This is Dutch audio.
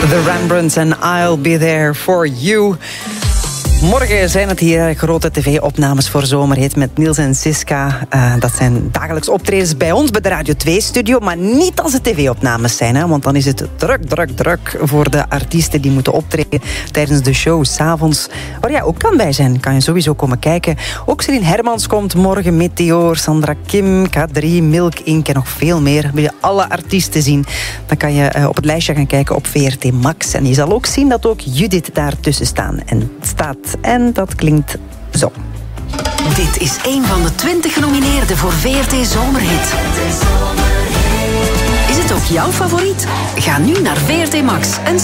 The Rembrandts en I'll Be There For You. Morgen zijn het hier grote tv-opnames voor Zomerhit met Niels en Siska. Dat zijn dagelijks optredens bij ons, bij de Radio 2-studio. Maar niet als het tv-opnames zijn, hè, want dan is het druk voor de artiesten die moeten optreden tijdens de show 's avonds. Waar jij ook kan bij zijn, kan je sowieso komen kijken. Ook Celine Hermans komt morgen, Meteor, Sandra Kim, K3, Milk Inc. en nog veel meer. Wil je alle artiesten zien, dan kan je op het lijstje gaan kijken op VRT Max. En je zal ook zien dat ook Judith daartussen staat. En dat klinkt zo. Dit is een van de 20 genomineerden voor VRT Zomerhit. Is het ook jouw favoriet? Ga nu naar VRT Max en